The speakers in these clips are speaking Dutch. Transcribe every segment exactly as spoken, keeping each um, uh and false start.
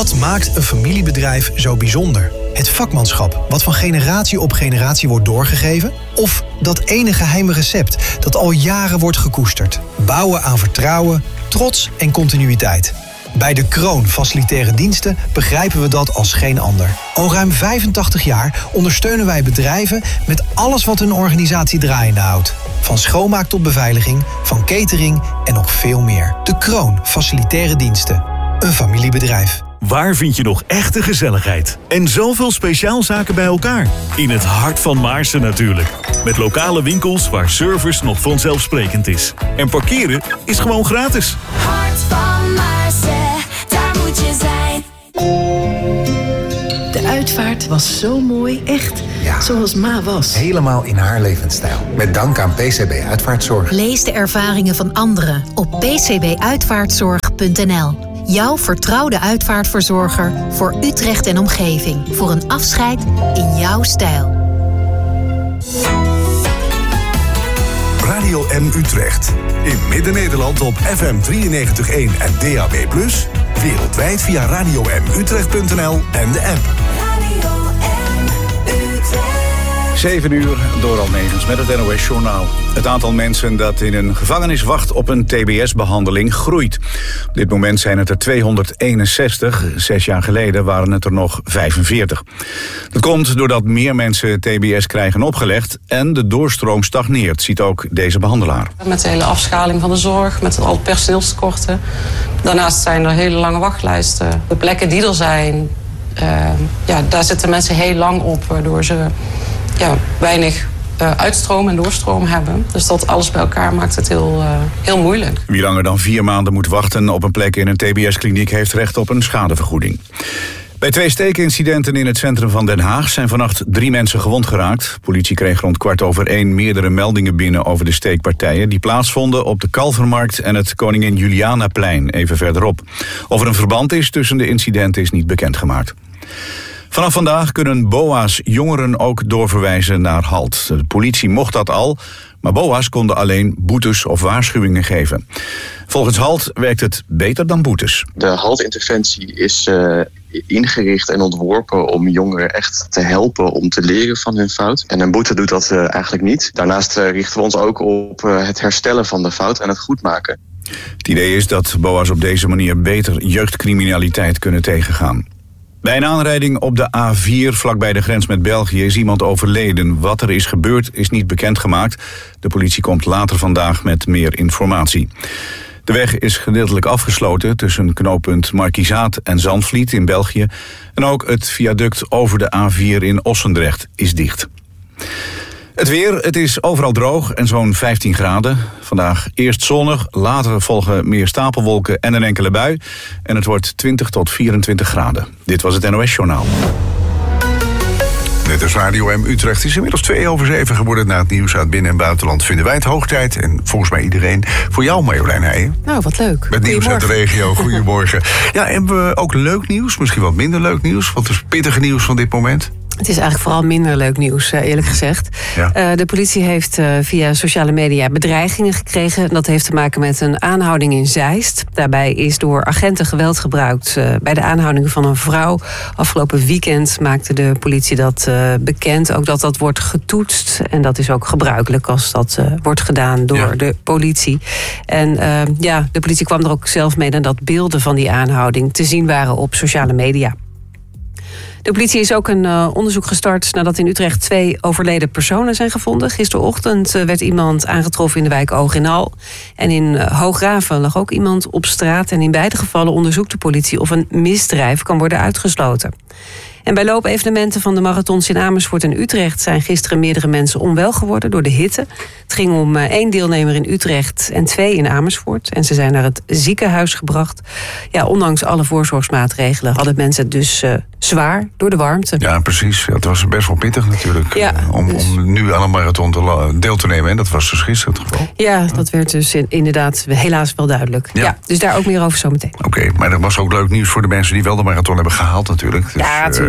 Wat maakt een familiebedrijf zo bijzonder? Het vakmanschap, wat van generatie op generatie wordt doorgegeven? Of dat ene geheime recept dat al jaren wordt gekoesterd? Bouwen aan vertrouwen, trots en continuïteit. Bij De Kroon Facilitaire Diensten begrijpen we dat als geen ander. Al ruim vijfentachtig jaar ondersteunen wij bedrijven met alles wat hun organisatie draaiende houdt. Van schoonmaak tot beveiliging, van catering en nog veel meer. De Kroon Facilitaire Diensten. Een familiebedrijf. Waar vind je nog echte gezelligheid? En zoveel speciaalzaken bij elkaar? In het hart van Maarsen natuurlijk. Met lokale winkels waar service nog vanzelfsprekend is. En parkeren is gewoon gratis. Hart van Maarsen, daar moet je zijn. De uitvaart was zo mooi, echt Ja. zoals Ma was. Helemaal in haar levensstijl. Met dank aan P C B Uitvaartzorg. Lees de ervaringen van anderen op p c b uitvaartzorg punt n l. Jouw vertrouwde uitvaartverzorger voor Utrecht en omgeving. Voor een afscheid in jouw stijl. Radio M Utrecht. In Midden-Nederland op F M drieënnegentig komma één en D A B plus. Wereldwijd via radio m utrecht punt n l en de app. Radio M Utrecht. Zeven uur, door Almegens met het N O S-journaal. Het aantal mensen dat in een gevangenis wacht op een T B S-behandeling groeit. Op dit moment zijn het er tweehonderdeenenzestig. Zes jaar geleden waren het er nog vijfenveertig. Dat komt doordat meer mensen T B S krijgen opgelegd en de doorstroom stagneert, ziet ook deze behandelaar. Met de hele afschaling van de zorg, met al personeelstekorten. Daarnaast zijn er hele lange wachtlijsten. De plekken die er zijn, uh, ja, daar zitten mensen heel lang op, waardoor ze ja, weinig uh, uitstroom en doorstroom hebben. Dus dat alles bij elkaar maakt het heel, uh, heel moeilijk. Wie langer dan vier maanden moet wachten op een plek in een T B S-kliniek heeft recht op een schadevergoeding. Bij twee steekincidenten in het centrum van Den Haag zijn vannacht drie mensen gewond geraakt. Politie kreeg rond kwart over één meerdere meldingen binnen over de steekpartijen die plaatsvonden op de Kalvermarkt en het Koningin Julianaplein even verderop. Of er een verband is tussen de incidenten is niet bekendgemaakt. Vanaf vandaag kunnen B O A's jongeren ook doorverwijzen naar HALT. De politie mocht dat al, maar B O A's konden alleen boetes of waarschuwingen geven. Volgens HALT werkt het beter dan boetes. De HALT-interventie is uh, ingericht en ontworpen om jongeren echt te helpen om te leren van hun fout. En een boete doet dat uh, eigenlijk niet. Daarnaast uh, richten we ons ook op uh, het herstellen van de fout en het goedmaken. Het idee is dat B O A's op deze manier beter jeugdcriminaliteit kunnen tegengaan. Bij een aanrijding op de A vier vlakbij de grens met België is iemand overleden. Wat er is gebeurd is niet bekendgemaakt. De politie komt later vandaag met meer informatie. De weg is gedeeltelijk afgesloten tussen knooppunt Markizaat en Zandvliet in België. En ook het viaduct over de A vier in Ossendrecht is dicht. Het weer, het is overal droog en zo'n vijftien graden. Vandaag eerst zonnig, later volgen meer stapelwolken en een enkele bui. En het wordt twintig tot vierentwintig graden. Dit was het N O S-journaal. Dit is Radio M Utrecht. Het is inmiddels twee over zeven geworden. Na het nieuws uit binnen- en buitenland vinden wij het hoog tijd. En volgens mij iedereen. Voor jou, Marjolein Heijen. Nou, wat leuk. Met nieuws uit de regio. Goedemorgen. Ja, hebben we ook leuk nieuws? Misschien wat minder leuk nieuws? Wat is pittige nieuws van dit moment? Het is eigenlijk vooral minder leuk nieuws, eerlijk gezegd. Ja. Uh, de politie heeft uh, via sociale media bedreigingen gekregen. Dat heeft te maken met een aanhouding in Zeist. Daarbij is door agenten geweld gebruikt uh, bij de aanhouding van een vrouw. Afgelopen weekend maakte de politie dat uh, bekend. Ook dat dat wordt getoetst. En dat is ook gebruikelijk als dat uh, wordt gedaan door ja. de politie. En uh, ja, de politie kwam er ook zelf mee dat beelden van die aanhouding te zien waren op sociale media. De politie is ook een uh, onderzoek gestart nadat in Utrecht twee overleden personen zijn gevonden. Gisterochtend uh, werd iemand aangetroffen in de wijk Oog in Al. En in uh, Hoograven lag ook iemand op straat. En in beide gevallen onderzoekt de politie of een misdrijf kan worden uitgesloten. En bij loopevenementen van de marathons in Amersfoort en Utrecht zijn gisteren meerdere mensen onwel geworden door de hitte. Het ging om uh, één deelnemer in Utrecht en twee in Amersfoort. En ze zijn naar het ziekenhuis gebracht. Ja, ondanks alle voorzorgsmaatregelen hadden mensen het dus uh, zwaar door de warmte. Ja, precies. Ja, het was best wel pittig natuurlijk. Ja, om, dus... om nu aan een marathon te deel te nemen. En dat was dus gisteren het geval. Ja, dat werd dus in, inderdaad helaas wel duidelijk. Ja. Ja, dus daar ook meer over zometeen. Oké, okay, maar er was ook leuk nieuws voor de mensen die wel de marathon hebben gehaald natuurlijk. Dus, ja, natuurlijk.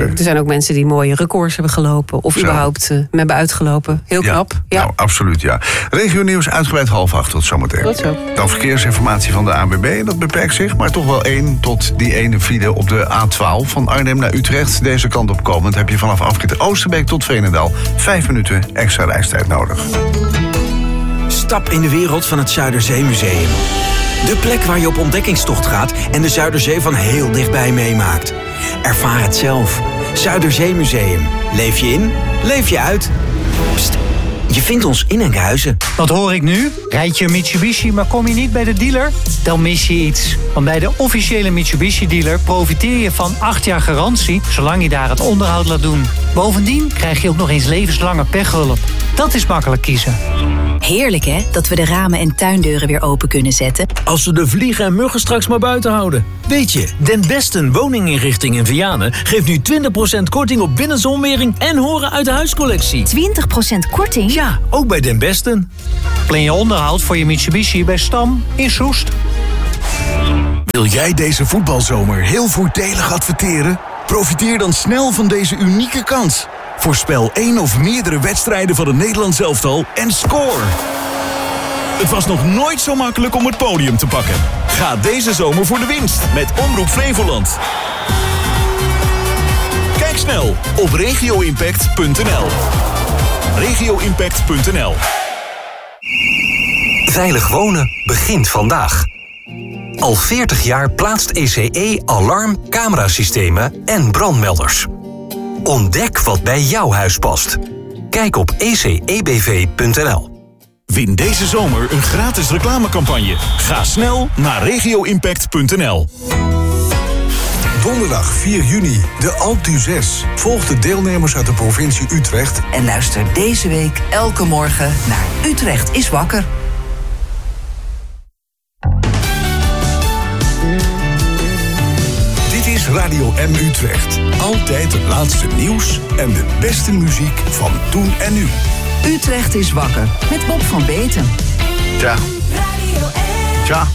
er zijn ook mensen die mooie records hebben gelopen. Of Zo. überhaupt uh, hebben uitgelopen. Heel Ja, knap. Ja. Nou, absoluut, ja. Regionieuws uitgebreid half acht, tot zometeen. Tot zo. Dan verkeersinformatie van de A N W B. Dat beperkt zich, maar toch wel één tot die ene file op de A twaalf. Van Arnhem naar Utrecht. Deze kant op komend heb je vanaf afrit Oosterbeek tot Veenendaal vijf minuten extra reistijd nodig. Stap in de wereld van het Zuiderzeemuseum. De plek waar je op ontdekkingstocht gaat en de Zuiderzee van heel dichtbij meemaakt. Ervaar het zelf. Zuiderzeemuseum. Leef je in, leef je uit. Pst, je vindt ons in Enkhuizen. Wat hoor ik nu? Rijd je een Mitsubishi, maar kom je niet bij de dealer? Dan mis je iets. Want bij de officiële Mitsubishi-dealer profiteer je van acht jaar garantie, zolang je daar het onderhoud laat doen. Bovendien krijg je ook nog eens levenslange pechhulp. Dat is makkelijk kiezen. Heerlijk hè, dat we de ramen en tuindeuren weer open kunnen zetten. Als we de vliegen en muggen straks maar buiten houden. Weet je, Den Besten Woninginrichting in Vianen geeft nu twintig procent korting op binnenzonwering en horen uit de huiscollectie. twintig procent korting? Ja, ook bij Den Besten. Plan je onderhoud voor je Mitsubishi bij Stam in Soest. Wil jij deze voetbalzomer heel voordelig adverteren? Profiteer dan snel van deze unieke kans. Voorspel één of meerdere wedstrijden van het Nederlands elftal en score. Het was nog nooit zo makkelijk om het podium te pakken. Ga deze zomer voor de winst met Omroep Flevoland. Kijk snel op regio impact punt n l. regio impact punt n l. Veilig wonen begint vandaag. Al veertig jaar plaatst E C E alarm, camerasystemen en brandmelders. Ontdek wat bij jouw huis past. Kijk op e c e b v punt n l. Win deze zomer een gratis reclamecampagne. Ga snel naar regio impact punt n l. Donderdag vier juni, de Alpe d'Huez. Volg de deelnemers uit de provincie Utrecht. En luister deze week elke morgen naar Utrecht is wakker. Dit is Radio M Utrecht. Altijd het laatste nieuws en de beste muziek van toen en nu. Utrecht is wakker met Bob van Beten. Tja. Tja.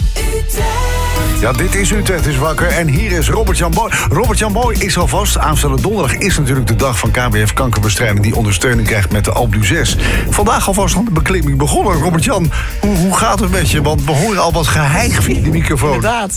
Ja, dit is Utrecht is wakker en hier is Robert-Jan Boy. Robert-Jan Boy is alvast. Aanstaande donderdag is natuurlijk de dag van K B F Kankerbestrijding die ondersteuning krijgt met de Alpe d'Huez. Vandaag alvast aan de beklimming begonnen. Robert-Jan, hoe, hoe gaat het met je? Want we horen al wat geheig via de microfoon. Inderdaad.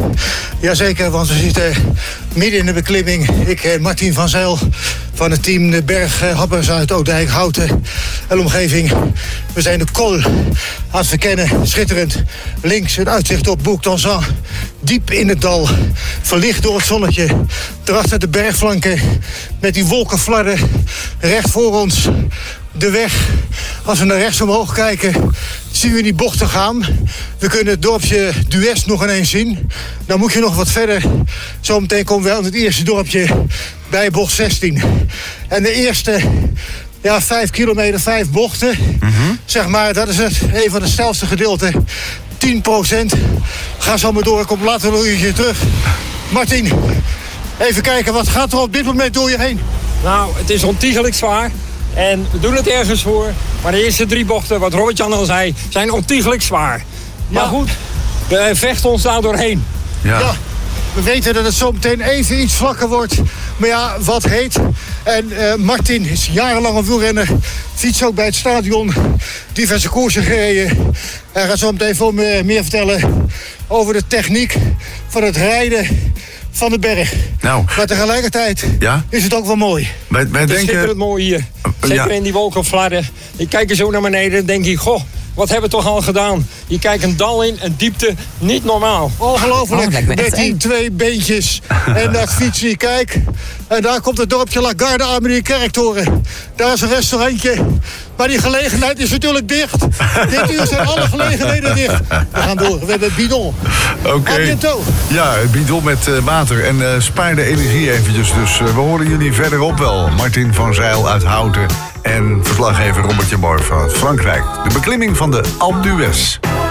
Jazeker, want we zitten midden in de beklimming. Ik en Martin van Zijl van het team de Berghappers uit Oudijk, Houten en omgeving. We zijn de Col aan het verkennen. Schitterend. Links het uitzicht op Bouc d'Anzan. Diep in het dal. Verlicht door het zonnetje. Daarachter de bergflanken met die wolkenflarden. Recht voor ons de weg. Als we naar rechts omhoog kijken, zien we die bochten gaan. We kunnen het dorpje Dues nog ineens zien. Dan moet je nog wat verder. Zometeen komen we aan het eerste dorpje bij bocht zestien. En de eerste ja, vijf kilometer, vijf bochten. Mm-hmm. Zeg maar, dat is het, een van de snelste gedeelten. tien procent. Ga zo maar door, ik kom later nog een uurtje terug. Martin, even kijken, wat gaat er op dit moment door je heen? Nou, het is ontiegelijk zwaar. En we doen het ergens voor. Maar de eerste drie bochten, wat Robert-Jan al zei, zijn ontiegelijk zwaar. Maar ja, goed, we vechten ons daar doorheen. Ja. ja, we weten dat het zo meteen even iets vlakker wordt. Maar ja, wat heet. En uh, Martin is jarenlang een wielrenner. Fiets ook bij het stadion. Diverse koersen gereden. Hij gaat zo meteen veel meer, meer vertellen over de techniek van het rijden van de berg. Nou, maar tegelijkertijd ja? is het ook wel mooi. Wij, wij het is denken... schitterend mooi hier. Zeker ja. in die wolkenflarden. Ik kijk er zo naar beneden en denk ik, goh, wat hebben we toch al gedaan? Je kijkt een dal in, een diepte, niet normaal. Ongelooflijk, oh, met die twee beentjes en dat fietsje, kijk. En daar komt het dorpje La Garde aan met die kerktoren. Daar is een restaurantje. Maar die gelegenheid is natuurlijk dicht. Dit uur zijn alle gelegenheden dicht. We gaan door, we hebben het bidon. Oké. Okay. Ja, het bidon met uh, water en uh, spaar de energie eventjes. Dus uh, we horen jullie verderop wel. Martin van Zijl uit Houten en verslaggever Robert-Jan Boy van Frankrijk. De beklimming van de Alpe d'Huez.